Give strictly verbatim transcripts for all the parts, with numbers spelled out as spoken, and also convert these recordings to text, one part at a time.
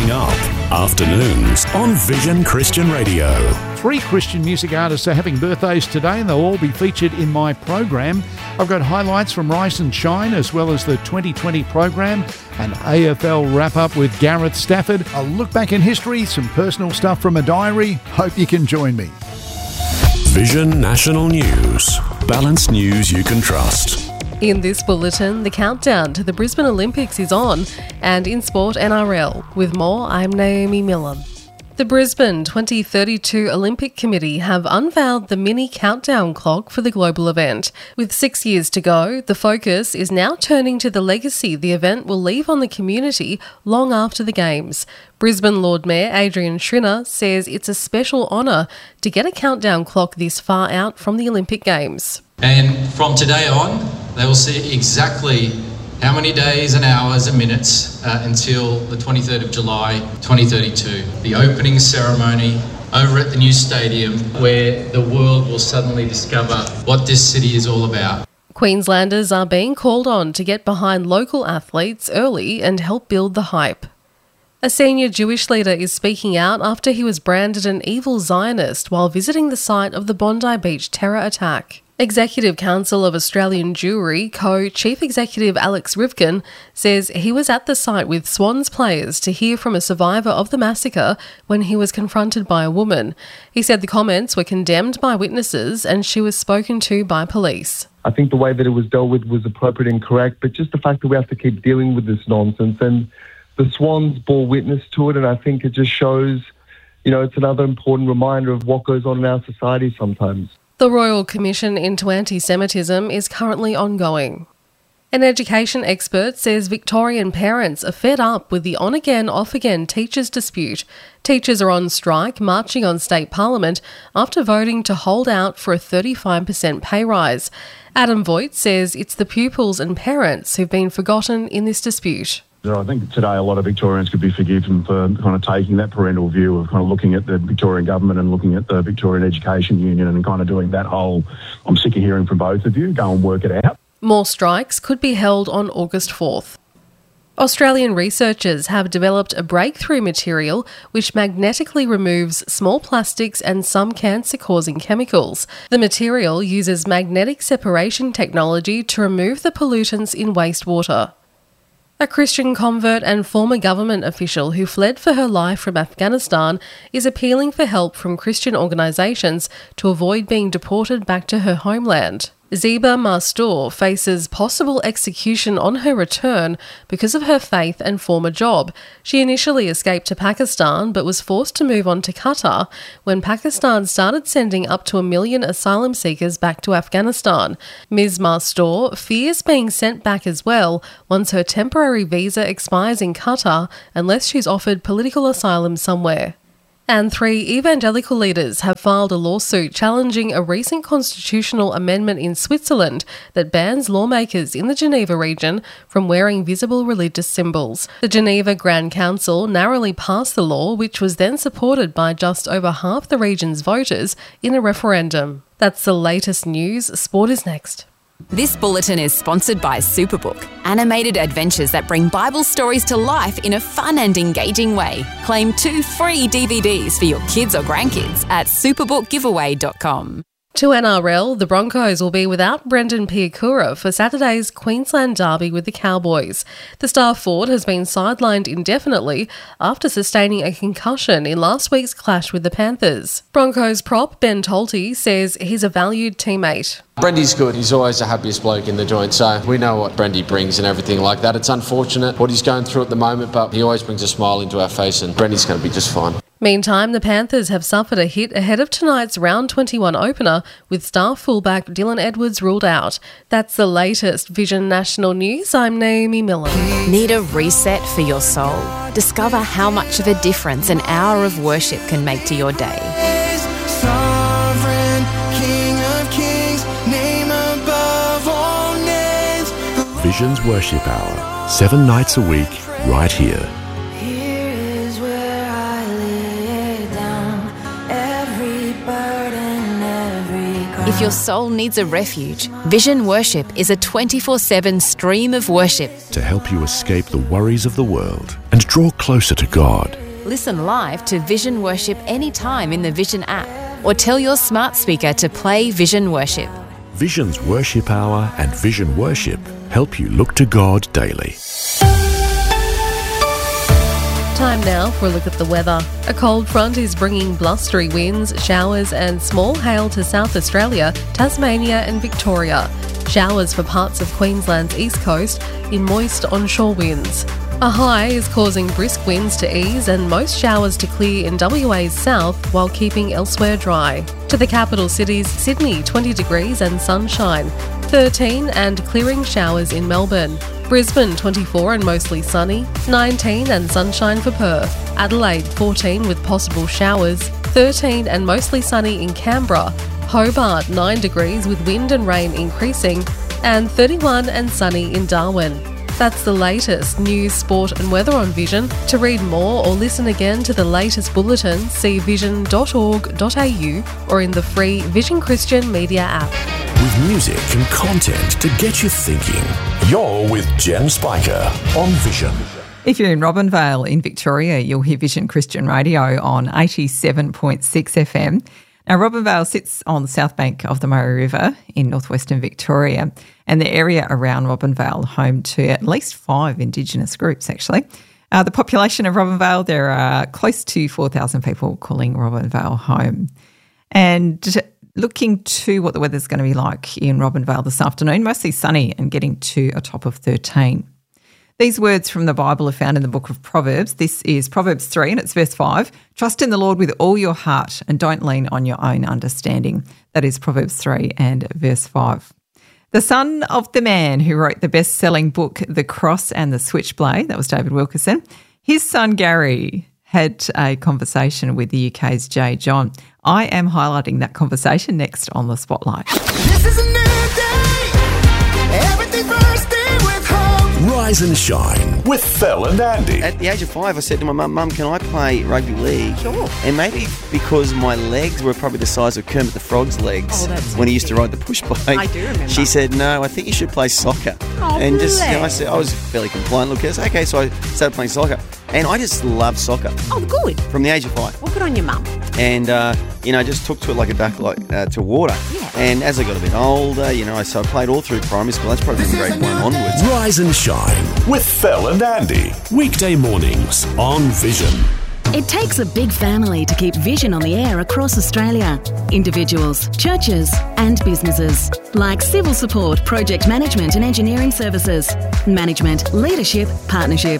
Coming up, afternoons on Vision Christian Radio. Three Christian music artists are having birthdays today and they'll all be featured in my program. I've got highlights from Rise and Shine as well as the twenty twenty program, an A F L wrap-up with Gareth Stafford, a look back in history, some personal stuff from a diary. Hope you can join me. Vision National News. Balanced news you can trust. In this bulletin, the countdown to the Brisbane Olympics is on, and in sport N R L. With more, I'm Naomi Miller. The Brisbane twenty thirty-two Olympic Committee have unveiled the mini countdown clock for the global event. With six years to go, the focus is now turning to the legacy the event will leave on the community long after the Games. Brisbane Lord Mayor Adrian Schrinner says it's a special honour to get a countdown clock this far out from the Olympic Games. And from today on, they will see exactly how many days and hours and minutes uh, until the twenty-third of July twenty thirty-two, the opening ceremony over at the new stadium where the world will suddenly discover what this city is all about. Queenslanders are being called on to get behind local athletes early and help build the hype. A senior Jewish leader is speaking out after he was branded an evil Zionist while visiting the site of the Bondi Beach terror attack. Executive Council of Australian Jewry co-Chief Executive Alex Rivkin says he was at the site with Swans players to hear from a survivor of the massacre when he was confronted by a woman. He said the comments were condemned by witnesses and she was spoken to by police. I think the way that it was dealt with was appropriate and correct, but just the fact that we have to keep dealing with this nonsense, and the Swans bore witness to it, and I think it just shows, you know, it's another important reminder of what goes on in our society sometimes. The Royal Commission into Anti-Semitism is currently ongoing. An education expert says Victorian parents are fed up with the on-again, off-again teachers' dispute. Teachers are on strike, marching on state parliament after voting to hold out for a thirty-five percent pay rise. Adam Voigt says it's the pupils and parents who've been forgotten in this dispute. I think today a lot of Victorians could be forgiven for kind of taking that parental view of kind of looking at the Victorian government and looking at the Victorian Education Union and kind of doing that whole, I'm sick of hearing from both of you, go and work it out. More strikes could be held on August fourth. Australian researchers have developed a breakthrough material which magnetically removes small plastics and some cancer-causing chemicals. The material uses magnetic separation technology to remove the pollutants in wastewater. A Christian convert and former government official who fled for her life from Afghanistan is appealing for help from Christian organisations to avoid being deported back to her homeland. Zeba Mastor faces possible execution on her return because of her faith and former job. She initially escaped to Pakistan but was forced to move on to Qatar when Pakistan started sending up to a million asylum seekers back to Afghanistan. Miz Mastor fears being sent back as well once her temporary visa expires in Qatar unless she's offered political asylum somewhere. And three evangelical leaders have filed a lawsuit challenging a recent constitutional amendment in Switzerland that bans lawmakers in the Geneva region from wearing visible religious symbols. The Geneva Grand Council narrowly passed the law, which was then supported by just over half the region's voters in a referendum. That's the latest news. Sport is next. This bulletin is sponsored by Superbook, animated adventures that bring Bible stories to life in a fun and engaging way. Claim two free D V Ds for your kids or grandkids at superbook giveaway dot com. To N R L, the Broncos will be without Brendan Piakura for Saturday's Queensland derby with the Cowboys. The star forward has been sidelined indefinitely after sustaining a concussion in last week's clash with the Panthers. Broncos prop Ben Tolte says he's a valued teammate. Brendy's good. He's always the happiest bloke in the joint, so we know what Brendy brings and everything like that. It's unfortunate what he's going through at the moment, but he always brings a smile into our face, and Brendy's going to be just fine. Meantime, the Panthers have suffered a hit ahead of tonight's round twenty-one opener with star fullback Dylan Edwards ruled out. That's the latest Vision National News. I'm Naomi Miller. Need a reset for your soul? Discover how much of a difference an hour of worship can make to your day. Sovereign King of Kings, name above all names. Vision's Worship Hour, seven nights a week, right here. If If your soul needs a refuge, Vision Worship is a twenty-four seven stream of worship. To help you escape the worries of the world and draw closer to God. Listen live to Vision Worship anytime in the Vision app, or tell your smart speaker to play Vision Worship. Vision's Worship Hour and Vision Worship help you look to God daily. Time now for a look at the weather. A cold front is bringing blustery winds, showers and small hail to South Australia, Tasmania and Victoria. Showers for parts of Queensland's east coast in moist onshore winds. A high is causing brisk winds to ease and most showers to clear in W A's south while keeping elsewhere dry. To the capital cities, Sydney twenty degrees and sunshine, thirteen and clearing showers in Melbourne. Brisbane twenty-four and mostly sunny, nineteen and sunshine for Perth. Adelaide fourteen with possible showers, thirteen and mostly sunny in Canberra. Hobart nine degrees with wind and rain increasing, and thirty-one and sunny in Darwin. That's the latest news, sport and weather on Vision. To read more or listen again to the latest bulletin, see vision dot org dot a u or in the free Vision Christian Media app. With music and content to get you thinking. You're with Jen Spiker on Vision. If you're in Robinvale in Victoria, you'll hear Vision Christian Radio on eighty-seven point six F M. Now, Robinvale sits on the south bank of the Murray River in northwestern Victoria, and the area around Robinvale home to at least five Indigenous groups, actually. Uh, the population of Robinvale, there are close to four thousand people calling Robinvale home. And looking to what the weather's going to be like in Robinvale this afternoon, mostly sunny and getting to a top of thirteen. These words from the Bible are found in the book of Proverbs. This is Proverbs three and it's verse five. Trust in the Lord with all your heart and don't lean on your own understanding. That is Proverbs three and verse five. The son of the man who wrote the best-selling book, The Cross and the Switchblade, that was David Wilkerson, his son Gary had a conversation with the U K's J. John. I am highlighting that conversation next on The Spotlight. This is a new day. Everything's bursting with hope. Rise and shine with Phil and Andy. At the age of five, I said to my mum, Mum, can I play rugby league? Sure. And maybe because my legs were probably the size of Kermit the Frog's legs Oh, that's when he used to ride the push bike. I do remember. She said, no, I think you should play soccer. Oh, and just, you know, I bless. said, I was fairly compliant. Look, I said, okay, so I started playing soccer. And I just loved soccer Oh, good. from the age of five. Well, good on your mum. And, uh, you know, I just took to it like a duck like, uh, to water. Yeah. And as I got a bit older, you know, so I played all through primary school. That's probably from grade one onwards. Rise and shine with Phil and Andy. Weekday mornings on Vision. It takes a big family to keep Vision on the air across Australia. Individuals, churches and businesses. Like civil support, project management and engineering services. Management, leadership, partnership.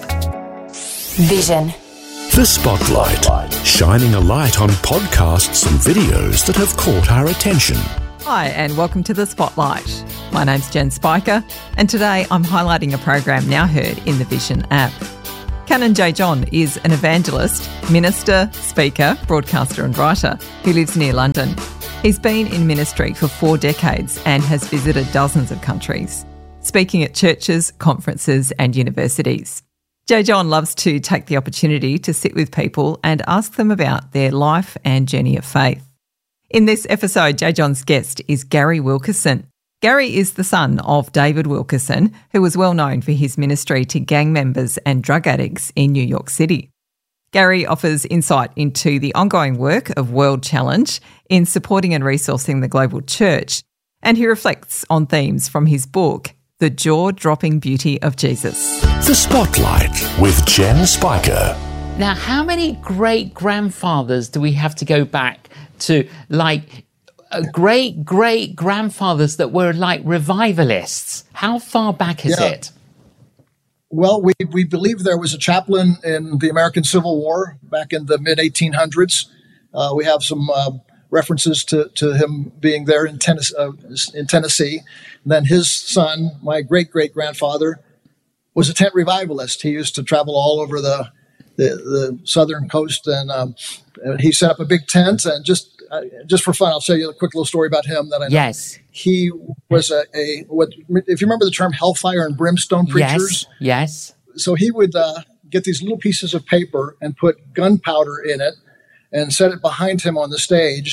Vision. The Spotlight, shining a light on podcasts and videos that have caught our attention. Hi and welcome to The Spotlight. My name's Jen Spiker and today I'm highlighting a program now heard in the Vision app. Canon J. John is an evangelist, minister, speaker, broadcaster and writer who lives near London. He's been in ministry for four decades and has visited dozens of countries, speaking at churches, conferences and universities. J. John loves to take the opportunity to sit with people and ask them about their life and journey of faith. In this episode, J. John's guest is Gary Wilkerson. Gary is the son of David Wilkerson, who was well known for his ministry to gang members and drug addicts in New York City. Gary offers insight into the ongoing work of World Challenge in supporting and resourcing the global church, and he reflects on themes from his book, The Jaw-Dropping Beauty of Jesus. The Spotlight with Jen Spiker. Now, how many great-grandfathers do we have to go back to, like, uh, great-great-grandfathers that were, like, revivalists? How far back is Yeah. it? Well, we, we believe there was a chaplain in the American Civil War back in the mid eighteen hundreds. Uh, we have some uh, references to, to him being there in, Tennes- uh, in Tennessee. And then his son, my great-great-grandfather, was a tent revivalist. He used to travel all over the the, the southern coast, and um, he set up a big tent. And just uh, just for fun, I'll tell you a quick little story about him that I know. Yes. He was a, a what if you remember the term hellfire and brimstone preachers? Yes, yes. So he would uh, get these little pieces of paper and put gunpowder in it and set it behind him on the stage.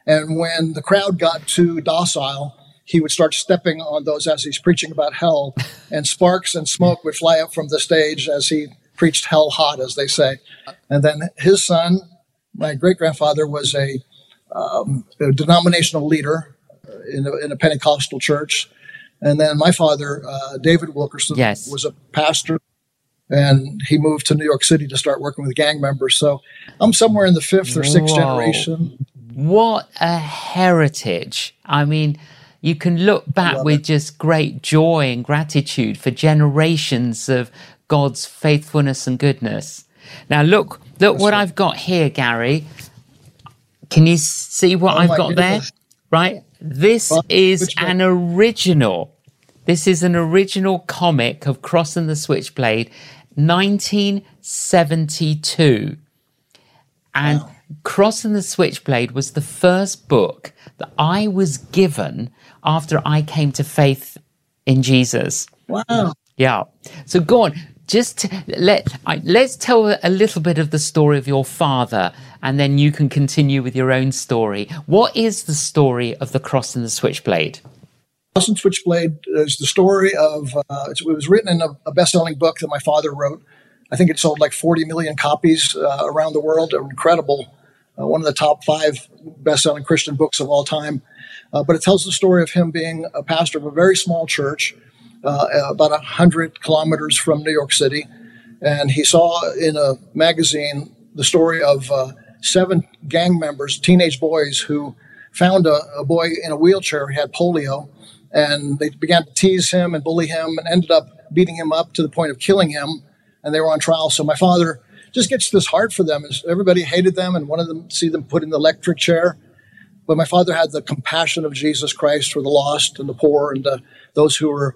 And when the crowd got too docile, he would start stepping on those as he's preaching about hell, and sparks and smoke would fly up from the stage as he preached hell hot, as they say. And then his son, my great-grandfather, was a, um, a denominational leader in a, in a Pentecostal church. And then my father, uh, David Wilkerson, yes. was a pastor, and he moved to New York City to start working with gang members. So I'm somewhere in the fifth or sixth Whoa. generation. What a heritage. I mean, you can look back with it. Just great joy and gratitude for generations of God's faithfulness and goodness. Now, look, look That's what right. I've got here, Gary. Can you see what oh I've got goodness. there? Right? This well, is an original. This is an original comic of Cross and the Switchblade, nineteen seventy-two. And wow. Cross and the Switchblade was the first book that I was given after I came to faith in Jesus. Wow. Yeah. So go on. Just let, let's tell a little bit of the story of your father, and then you can continue with your own story. What is the story of the Cross and the Switchblade? Cross and Switchblade is the story of, uh, it was written in a, a best-selling book that my father wrote. I think it sold like forty million copies uh, around the world. Incredible. Uh, one of the top five best-selling Christian books of all time. Uh, but it tells the story of him being a pastor of a very small church, uh, about one hundred kilometers from New York City. And he saw in a magazine the story of uh, seven gang members, teenage boys, who found a, a boy in a wheelchair who had polio. And they began to tease him and bully him and ended up beating him up to the point of killing him. And they were on trial. So my father just gets this heart for them. Everybody hated them and wanted them to see them put in the electric chair. But my father had the compassion of Jesus Christ for the lost and the poor and the, those who were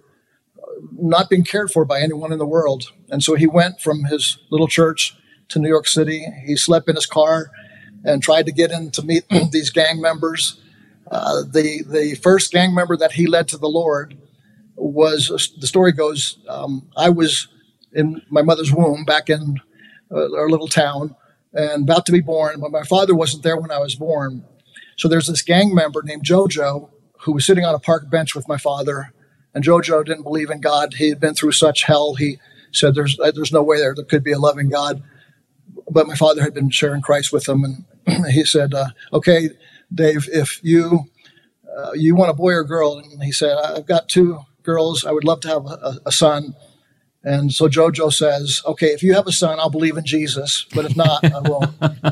not being cared for by anyone in the world. And so he went from his little church to New York City. He slept in his car and tried to get in to meet these gang members. Uh, the, the first gang member that he led to the Lord was, the story goes, um, I was in my mother's womb back in uh, our little town and about to be born, but my father wasn't there when I was born. So there's this gang member named Jojo who was sitting on a park bench with my father, and Jojo didn't believe in God. He had been through such hell. He said there's there's no way there, there could be a loving God. But my father had been sharing Christ with him, and he said, uh, okay, Dave, if you uh, you want a boy or girl? And he said, I've got two girls. I would love to have a, a son. And so Jojo says, okay, if you have a son, I'll believe in Jesus, but if not, I won't.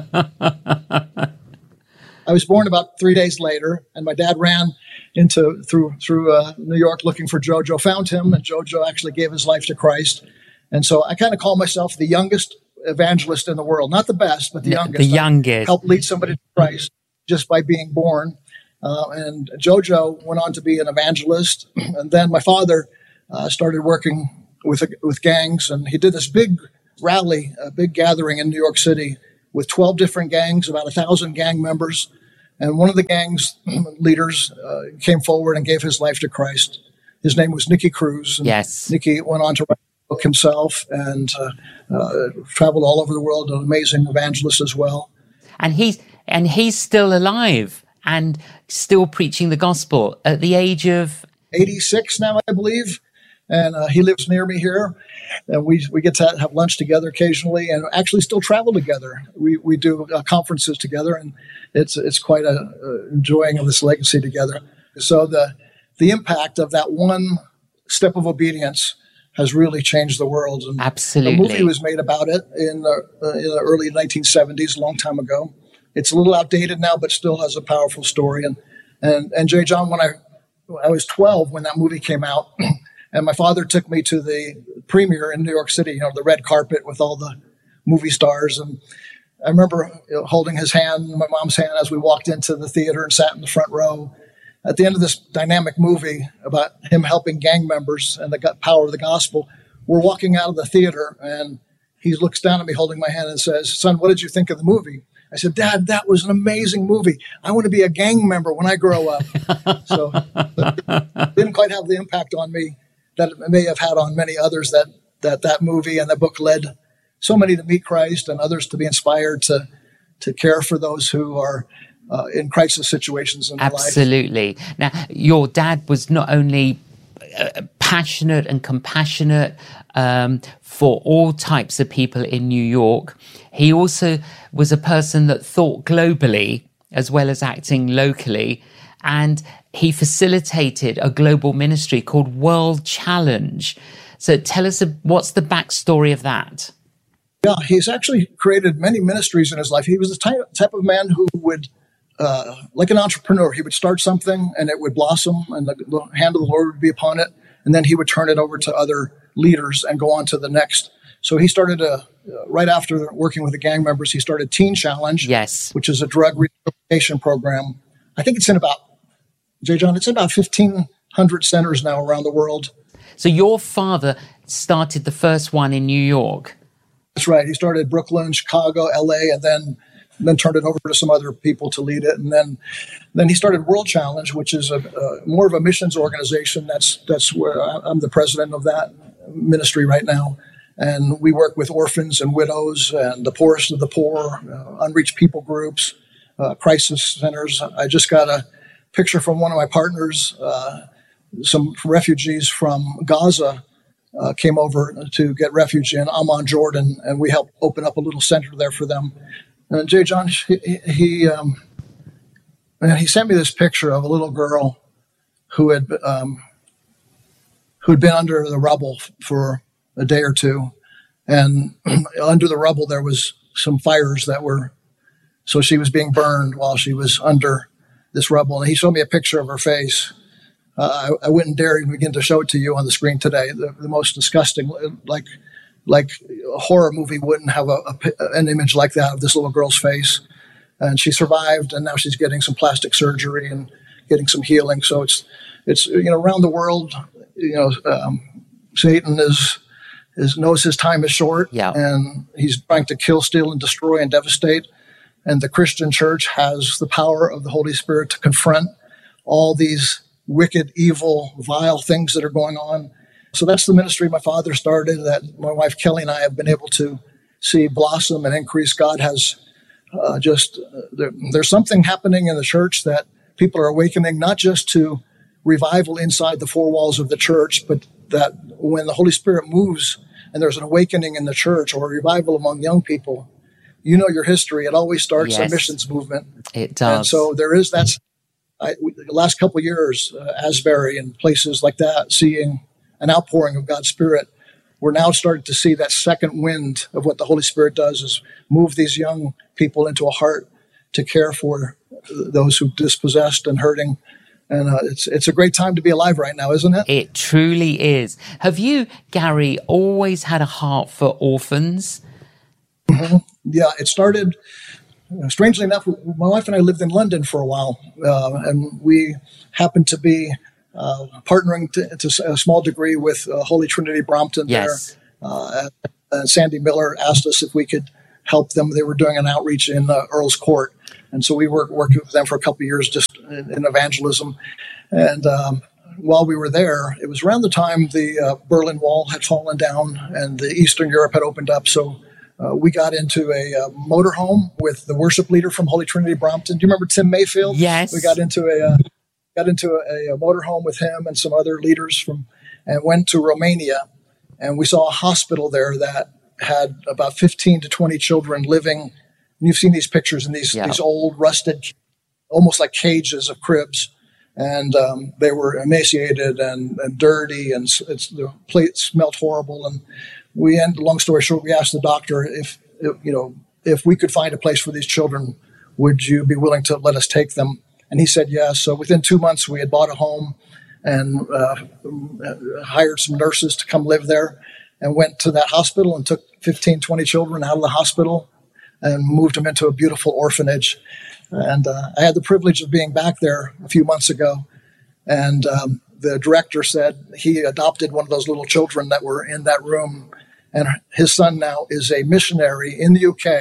I was born about three days later, and my dad ran into through through uh, New York looking for Jojo, found him, and Jojo actually gave his life to Christ. And so I kind of call myself the youngest evangelist in the world. Not the best, but the yeah, youngest. The youngest. Help lead somebody to Christ just by being born. Uh, and Jojo went on to be an evangelist. And then my father uh, started working with with gangs, and he did this big rally, a big gathering in New York City with twelve different gangs, about a thousand gang members. And one of the gang's leaders uh, came forward and gave his life to Christ. His name was Nicky Cruz. And yes. Nicky went on to write a book himself and uh, uh, traveled all over the world, an amazing evangelist as well. And he's, and he's still alive and still preaching the gospel at the age of eighty-six now, I believe. And uh, he lives near me here, and we we get to have lunch together occasionally, and actually still travel together. We we do uh, conferences together, and it's it's quite a uh, enjoying of this legacy together. So the the impact of that one step of obedience has really changed the world. And absolutely, a movie was made about it in the uh, in the early nineteen seventies, a long time ago. It's a little outdated now, but still has a powerful story. And and and J. John, when I I was twelve when that movie came out. And my father took me to the premiere in New York City, you know, the red carpet with all the movie stars. And I remember you know, holding his hand, my mom's hand, as we walked into the theater and sat in the front row. At the end of this dynamic movie about him helping gang members and the power of the gospel, we're walking out of the theater, and he looks down at me holding my hand and says, son, what did you think of the movie? I said, Dad, that was an amazing movie. I want to be a gang member when I grow up. So it didn't quite have the impact on me that it may have had on many others, that that that movie and the book led so many to meet Christ and others to be inspired to to care for those who are uh, in crisis situations in their life. Absolutely. Now, your dad was not only uh, passionate and compassionate um, for all types of people in New York, he also was a person that thought globally as well as acting locally, and he facilitated a global ministry called World Challenge. So tell us, what's the backstory of that? Yeah, he's actually created many ministries in his life. He was the type, type of man who would, uh, like an entrepreneur, he would start something and it would blossom and the, the hand of the Lord would be upon it. And then he would turn it over to other leaders and go on to the next. So he started, a, uh, right after working with the gang members, he started Teen Challenge, yes, which is a drug rehabilitation program. I think it's in about, J. John, it's in about fifteen hundred centers now around the world. So your father started the first one in New York. That's right. He started Brooklyn, Chicago, L A, and then then turned it over to some other people to lead it. And then then he started World Challenge, which is a, a more of a missions organization. That's that's where I'm the president of that ministry right now. And we work with orphans and widows and the poorest of the poor, uh, unreached people groups, uh, crisis centers. I just got a picture from one of my partners, uh, some refugees from Gaza. Uh, came over to get refuge in Amman, Jordan, and we helped open up a little center there for them. And J. John, he he, um, and he sent me this picture of a little girl who had um, who'd been under the rubble for a day or two, and under the rubble there was some fires that were, so she was being burned while she was under this rubble. And he showed me a picture of her face. Uh, I, I wouldn't dare even begin to show it to you on the screen today. The, the most disgusting, like like a horror movie wouldn't have a, a, an image like that of this little girl's face. And she survived, and now she's getting some plastic surgery and getting some healing. So it's it's you know around the world, you know, um, Satan is is knows his time is short, yeah, and he's trying to kill, steal, and destroy and devastate. And the Christian church has the power of the Holy Spirit to confront all these wicked, evil, vile things that are going on. So that's the ministry my father started, that my wife Kelly and I have been able to see blossom and increase. God has uh, just, uh, there, there's something happening in the church that people are awakening, not just to revival inside the four walls of the church, but that when the Holy Spirit moves and there's an awakening in the church or a revival among young people, you know your history. It always starts yes, a missions movement. It does. And so there is that. I, we, the last couple of years, uh, Asbury and places like that, seeing an outpouring of God's Spirit, we're now starting to see that second wind of what the Holy Spirit does is move these young people into a heart to care for those who are dispossessed and hurting. And uh, it's it's a great time to be alive right now, isn't it? It truly is. Have you, Gary, always had a heart for orphans? Mm-hmm. Yeah, it started... Strangely enough, my wife and I lived in London for a while, uh, and we happened to be uh, partnering to, to a small degree with uh, Holy Trinity Brompton yes. there. Uh, and Sandy Miller asked us if we could help them. They were doing an outreach in uh, Earl's Court, and so we worked, worked with them for a couple of years just in, in evangelism. And um, while we were there, it was around the time the uh, Berlin Wall had fallen down and the Eastern Europe had opened up, so Uh, we got into a uh, motorhome with the worship leader from Holy Trinity Brompton. Do you remember Tim Mayfield? Yes. We got into a uh, got into a, a motorhome with him and some other leaders from, and went to Romania, and we saw a hospital there that had about fifteen to twenty children living. And you've seen these pictures in these yeah. these old rusted, almost like cages of cribs, and um, they were emaciated and, and dirty, and it's, the plate smelled horrible. And we end, long story short, we asked the doctor if, if, you know, if we could find a place for these children, would you be willing to let us take them? And he said yes. So within two months, we had bought a home and uh, hired some nurses to come live there, and went to that hospital and took fifteen, twenty children out of the hospital and moved them into a beautiful orphanage. And uh, I had the privilege of being back there a few months ago, and um, the director said he adopted one of those little children that were in that room. And his son now is a missionary in the U K,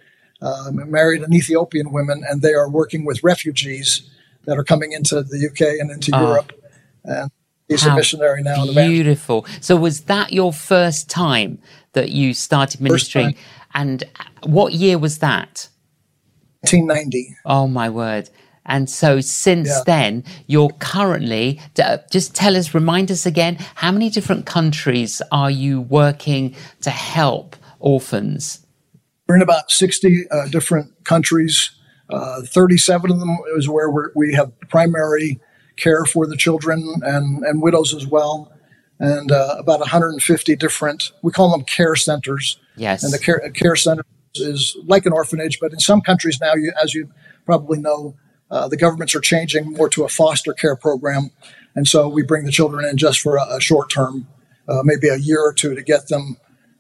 um, married an Ethiopian woman, and they are working with refugees that are coming into the U K and into oh, Europe. And he's a missionary now. Beautiful. So was that your first time that you started ministering? And what year was that? nineteen ninety. Oh, my word. And so since Yeah. then, you're currently, uh, just tell us, remind us again, how many different countries are you working to help orphans? We're in about sixty uh, different countries. Uh, thirty-seven of them is where we're, we have primary care for the children and, and widows as well. And uh, about one hundred fifty different, we call them care centers. Yes. And the care, care center is like an orphanage, but in some countries now, you, as you probably know, uh, the governments are changing more to a foster care program. And so we bring the children in just for a, a short term, uh, maybe a year or two, to get them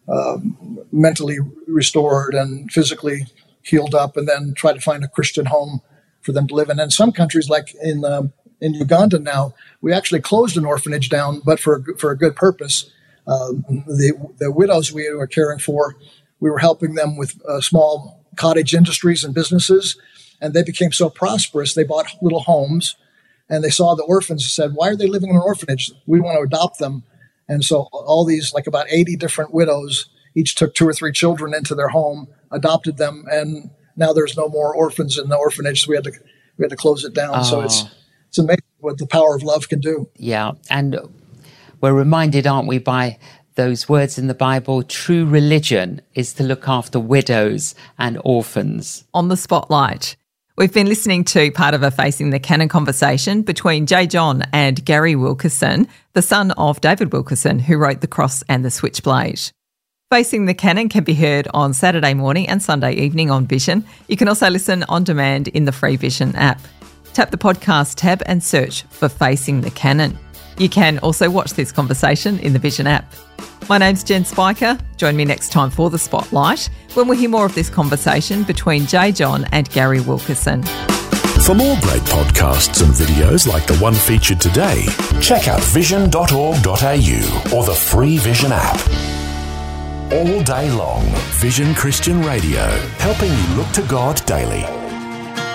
um, mentally restored and physically healed up, and then try to find a Christian home for them to live in. And some countries, like in uh, in Uganda now, we actually closed an orphanage down, but for for a good purpose. Uh, the the widows we were caring for, we were helping them with uh, small cottage industries and businesses, and they became so prosperous, they bought little homes, and they saw the orphans and said, why are they living in an orphanage? We want to adopt them. And so all these, like about eighty different widows, each took two or three children into their home, adopted them, and now there's no more orphans in the orphanage, so we had to we had to close it down. Oh. So it's it's amazing what the power of love can do. Yeah, and we're reminded, aren't we, by those words in the Bible, true religion is to look after widows and orphans. On the Spotlight, we've been listening to part of a Facing the Canon conversation between J. John and Gary Wilkerson, the son of David Wilkerson, who wrote The Cross and the Switchblade. Facing the Canon can be heard on Saturday morning and Sunday evening on Vision. You can also listen on demand in the free Vision app. Tap the podcast tab and search for Facing the Canon. You can also watch this conversation in the Vision app. My name's Jen Spiker. Join me next time for The Spotlight, when we'll hear more of this conversation between J. John and Gary Wilkerson. For more great podcasts and videos like the one featured today, check out vision dot org dot a u or the free Vision app. All day long, Vision Christian Radio, helping you look to God daily.